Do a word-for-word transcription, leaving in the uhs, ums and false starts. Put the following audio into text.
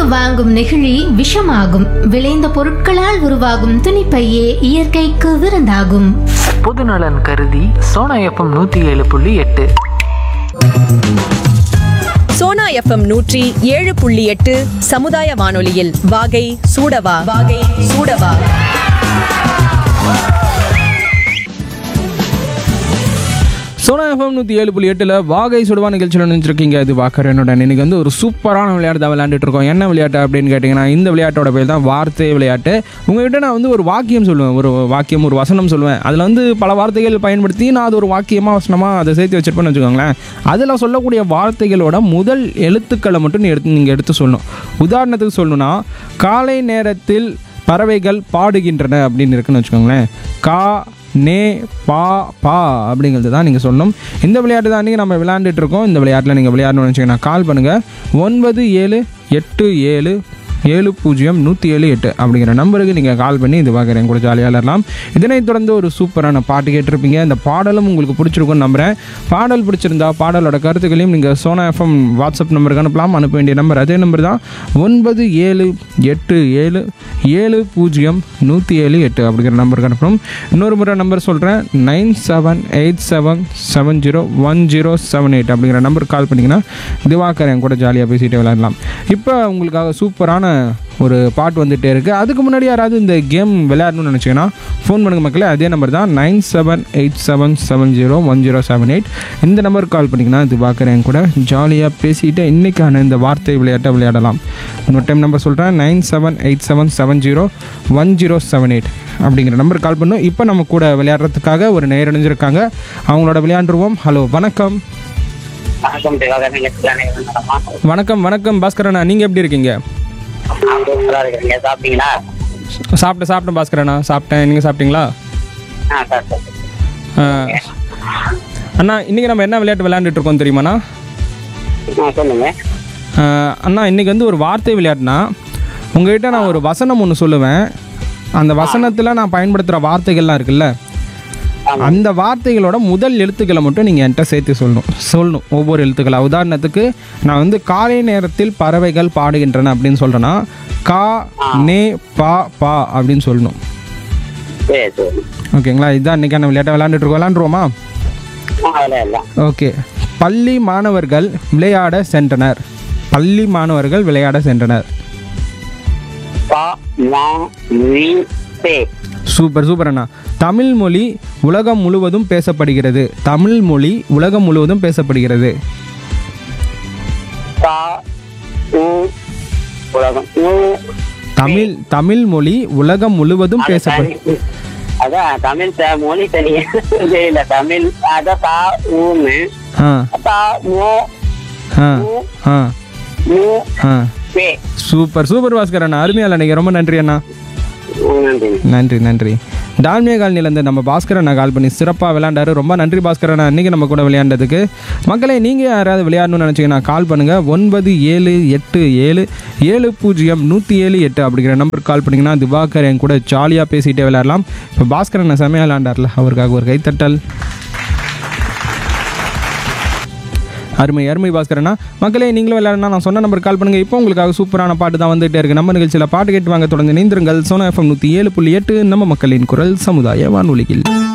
வாங்கும் நெகிழி விஷமாகும். விளைந்த பொருட்களால் உருவாகும் துணிப்பையே இயற்கைக்கு விருந்தாகும். பொதுநலன் கருதி சோனா எஃப்எம் நூத்தி ஏழு புள்ளி எட்டு. சோனா எஃப்எம் நூற்றி ஏழு புள்ளி எட்டு சமுதாய வானொலியில் வாகை சூடவா வாகை சூடவா. சோனா எஃப்எம் நூற்றி ஏழு புள்ளி எட்டில் வாகை சுடுவா நிகழ்ச்சியில் நினைச்சிருக்கீங்க. இது வாக்கரனுடன் இன்னைக்கு வந்து ஒரு சூப்பரான விளையாட்டு தான் விளையாண்டுட்டு இருக்கோம். என்ன விளையாட்டு அப்படின்னு கேட்டிங்கன்னா, இந்த விளையாட்டோட பேர் தான் வார்த்தை விளையாட்டு. உங்கள்கிட்ட நான் வந்து ஒரு வாக்கியம் சொல்லுவேன், ஒரு வாக்கியம் ஒரு வசனம் சொல்லுவேன். அதில் வந்து பல வார்த்தைகள் பயன்படுத்தி நான் அது ஒரு வாக்கியமாக வசனமாக அதை சேர்த்து வச்சிருப்பேன்னு வச்சுக்கோங்களேன். அதில் சொல்லக்கூடிய வார்த்தைகளோட முதல் எழுத்துக்களை மட்டும் நீ எடுத்து நீங்கள் எடுத்து சொல்லணும். உதாரணத்துக்கு சொல்லணும்னா, காலை நேரத்தில் பறவைகள் பாடுகின்றன அப்படின்னு இருக்குன்னு வச்சுக்கோங்களேன். கா நே பா பா அப்படிங்கிறது தான் நீங்கள் சொல்லணும். இந்த விளையாட்டு தான் நீங்கள் நம்ம விளையாண்டுட்டு இருக்கோம். இந்த விளையாட்டில் நீங்கள் விளையாடணும்னு வச்சுக்கோங்க, கால் பண்ணுங்கள். ஒன்பது ஏழு எட்டு ஏழு ஏழு பூஜ்ஜியம் நூற்றி ஏழு எட்டு அப்படிங்கிற நம்பருக்கு நீங்கள் கால் பண்ணி இது பார்க்குறேன் கூட ஜாலியாக விளையாடலாம். இதனைத் தொடர்ந்து ஒரு சூப்பரான பாட்டு கேட்டிருப்பீங்க. இந்த பாடலும் உங்களுக்கு பிடிச்சிருக்குன்னு நம்புகிறேன். பாடல் பிடிச்சிருந்தா பாடலோட கருத்துக்களையும் நீங்கள் சோனா எஃப்எம் வாட்ஸ்அப் நம்பருக்கு அனுப்பலாம். அனுப்ப வேண்டிய நம்பர் அதே நம்பர் தான், ஒன்பது ஏழு எட்டு ஏழு ஏழு பூஜ்ஜியம் நூற்றி ஏழு எட்டு அப்படிங்கிற நம்பருக்கு அனுப்பணும். இன்னொரு முறை நம்பர் சொல்கிறேன், nine seven eight seven seven zero one zero seven eight அப்படிங்கிற நம்பருக்கு கால் பண்ணிங்கன்னா திவாகர் கூட ஜாலியாக பேசிகிட்டு விளையாடலாம். இப்போ உங்களுக்காக சூப்பரான ஒரு பாட்டு வந்துகிட்டே இருக்குது. அதுக்கு முன்னாடி யாராவது இந்த கேம் விளையாடணும்னு நினச்சிங்கன்னா ஃபோன் பண்ணுங்க மக்களே. அதே நம்பர் தான், nine seven eight seven seven zero one zero seven eight. இந்த நம்பருக்கு கால் பண்ணிங்கன்னா இது பார்க்குறேன் கூட ஜாலியாக பேசிகிட்டு இன்றைக்கான இந்த வார்த்தை விளையாட்டை விளையாடலாம். இன்னொரு டைம் நம்பர் சொல்கிறேன், nine seven eight seven seven zero one zero seven eight அப்படிங்கிற நம்பருக்கு கால் பண்ணும். இப்போ நம்ம கூட விளையாடுறதுக்காக ஒரு நேர் அணிஞ்சிருக்காங்க, அவங்களோட விளையாண்டுருவோம். ஹலோ, வணக்கம். வணக்கம் வணக்கம் பாஸ்கரண்ணா, நீங்கள் எப்படி இருக்கீங்க? சாப்பிட்டேன் சாப்பிட்டேன் பாஸ்கரண்ணா, சாப்பிட்டேன். நீங்கள் சாப்பிட்டீங்களா? அண்ணா, இன்றைக்கி நம்ம என்ன விளையாட்டு விளையாண்டுட்டு இருக்கோம் தெரியுமாண்ணா? அண்ணா, இன்றைக்கி வந்து ஒரு வார்த்தை விளையாட்டுனா, உங்கள்கிட்ட நான் ஒரு வசனம் ஒன்று சொல்லுவேன். அந்த வசனத்தில் நான் பயன்படுத்துகிற வார்த்தைகள்லாம் இருக்குல்ல, அந்த வார்த்தைகளோட முதல் எழுத்துக்களை மட்டும் நீங்கள் என்கிட்ட சேர்த்து சொல்லணும் சொல்லணும் ஒவ்வொரு எழுத்துக்களை. உதாரணத்துக்கு நான் வந்து காலை நேரத்தில் பறவைகள் பாடுகின்றன அப்படின்னு சொல்கிறேன்னா, கா நே பா பா அப்படின்னு சொல்லணும். ஓகேங்களா? இதுதான் இன்றைக்கான விளையாட்டை விளையாண்டுட்டு இருக்கோம். விளையாண்டுருவோமா? ஓகே. பள்ளி மாணவர்கள் விளையாட சென்றனர். பள்ளி மாணவர்கள் விளையாட சென்றனர். சூப்பர் சூப்பர் அண்ணா. தமிழ் மொழி உலகம் முழுவதும் பேசப்படுகிறது. தமிழ் மொழி உலகம் முழுவதும் பேசப்படுகிறது. தமிழ் தமிழ் மொழி உலகம் முழுவதும் பேசப்படுகிறது. அதான் தமிழ் மொழி தெரியல. தமிழ் சூப்பர் சூப்பர் பாஸ்கர் அண்ணா, அருமையா இல்லைங்க. ரொம்ப நன்றி அண்ணா. நன்றி நன்றி. டால்மியா காலனிலேருந்து நம்ம பாஸ்கர் அண்ணா கால் பண்ணி சிறப்பாக விளையாண்டாரு. ரொம்ப நன்றி பாஸ்கர் அண்ணா, இன்றைக்கி நம்ம கூட விளையாண்டதுக்கு. மக்களே, நீங்கள் யாராவது விளையாடணும்னு நினச்சிங்கன்னா கால் பண்ணுங்கள். ஒன்பது ஏழு எட்டு ஏழு ஏழு பூஜ்ஜியம் நூற்றி ஏழு எட்டு அப்படிங்கிற நம்பருக்கு கால் பண்ணிங்கன்னா திவாகர் என் கூட ஜாலியாக பேசிகிட்டே விளையாடலாம். இப்போ பாஸ்கர் அண்ணா செமையாக விளையாண்டார்ல, அவருக்காக ஒரு கைத்தட்டல். அருமை அருமை பாஸ்கரண்ணா. மக்களே, நீங்களும் விளையாடனா நான் சொன்ன நம்பர் கால் பண்ணுங்கள். இப்போ உங்களுக்காக சூப்பரான பாட்டு தான் வந்துகிட்டே இருக்குது. நம்ம நிகழ்ச்சியில் பாட்டு கேட்டு வாங்க தொடர்ந்து நீந்திருங்கள். சோனா எஃப்எம் நூற்றி ஏழு புள்ளி எட்டு நம்ம மக்களின் குரல் சமுதாய வானொலியில்.